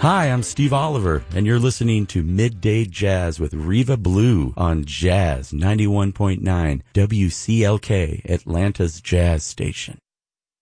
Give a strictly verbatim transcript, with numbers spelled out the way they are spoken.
Hi, I'm Steve Oliver, and you're listening to Midday Jazz with Riva Blue on Jazz ninety-one point nine W C L K, Atlanta's jazz station.